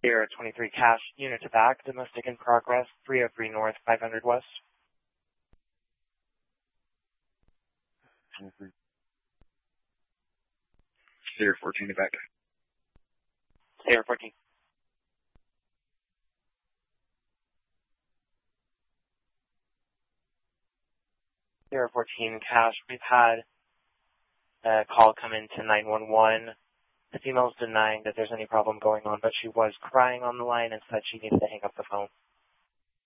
Sierra 23 Cash, unit to back, domestic in progress, 303 North, 500 West. Sierra 14 to back. Sierra 14. Sierra 14 Cash, we've had a call come in to 911. The female's denying that there's any problem going on, but she was crying on the line and said she needed to hang up the phone.